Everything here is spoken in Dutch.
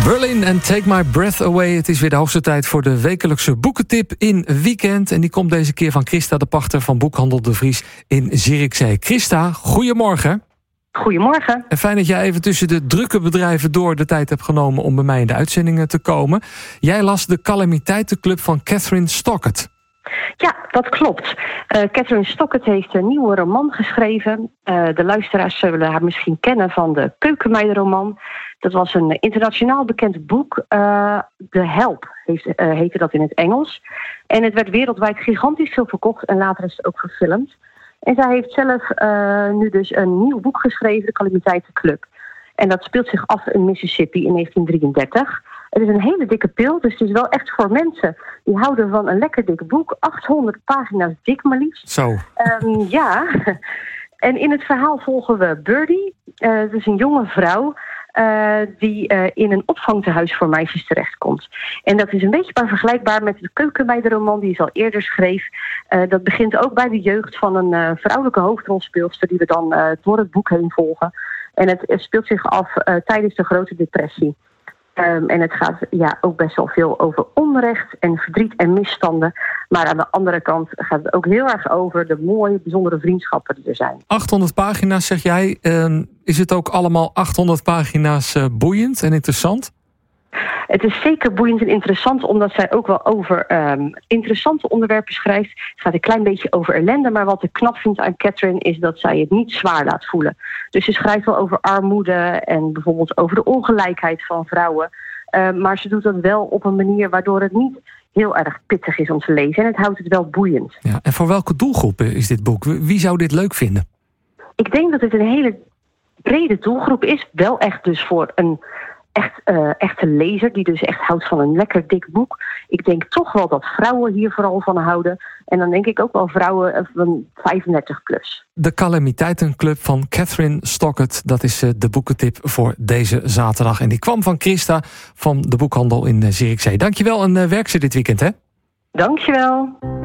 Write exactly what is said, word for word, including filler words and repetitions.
Berlin en Take My Breath Away. Het is weer de hoogste tijd voor de wekelijkse boekentip in Weekend. En die komt deze keer van Christa de Pachter van Boekhandel De Vries in Zierikzee. Christa, goedemorgen. Goedemorgen. En fijn dat jij even tussen de drukke bedrijven door de tijd hebt genomen om bij mij in de uitzendingen te komen. Jij las de Calamiteitenclub van Catherine Stockett. Ja, dat klopt. Uh, Catherine Stockett heeft een nieuwe roman geschreven. Uh, de luisteraars zullen haar misschien kennen van de Keukenmeidenroman. Dat was een internationaal bekend boek. Uh, The Help heeft, uh, heette dat in het Engels. En het werd wereldwijd gigantisch veel verkocht en later is het ook gefilmd. En zij heeft zelf uh, nu dus een nieuw boek geschreven, de Calamiteitenclub. En dat speelt zich af in Mississippi in negentien drieëndertig. Het is een hele dikke pil, dus het is wel echt voor mensen die houden van een lekker dik boek. achthonderd pagina's dik maar liefst. Zo. Um, ja. En in het verhaal volgen we Birdie. Uh, het is een jonge vrouw uh, die uh, in een opvangtehuis voor meisjes terechtkomt. En dat is een beetje maar vergelijkbaar met de Keukenmeidenroman die ze al eerder schreef. Uh, dat begint ook bij de jeugd van een uh, vrouwelijke hoofdrolspeelster die we dan uh, door het boek heen volgen. En het uh, speelt zich af uh, tijdens de Grote Depressie. Um, en het gaat ja, ook best wel veel over onrecht en verdriet en misstanden. Maar aan de andere kant gaat het ook heel erg over de mooie, bijzondere vriendschappen die er zijn. achthonderd pagina's zeg jij. Uh, is het ook allemaal achthonderd pagina's uh, boeiend en interessant? Het is zeker boeiend en interessant, omdat zij ook wel over um, interessante onderwerpen schrijft. Het gaat een klein beetje over ellende, maar wat ik knap vind aan Catherine is dat zij het niet zwaar laat voelen. Dus ze schrijft wel over armoede en bijvoorbeeld over de ongelijkheid van vrouwen. Uh, maar ze doet dat wel op een manier waardoor het niet heel erg pittig is om te lezen. En het houdt het wel boeiend. Ja, en voor welke doelgroep is dit boek? Wie zou dit leuk vinden? Ik denk dat het een hele brede doelgroep is. Wel echt dus voor een Echt, uh, echte lezer die dus echt houdt van een lekker dik boek. Ik denk toch wel dat vrouwen hier vooral van houden. En dan denk ik ook wel vrouwen van vijfendertig plus. De Calamiteitenclub van Catherine Stockett. Dat is uh, de boekentip voor deze zaterdag. En die kwam van Christa van de Boekhandel in uh, Zierikzee. Dankjewel en uh, werk ze dit weekend, hè? Dankjewel.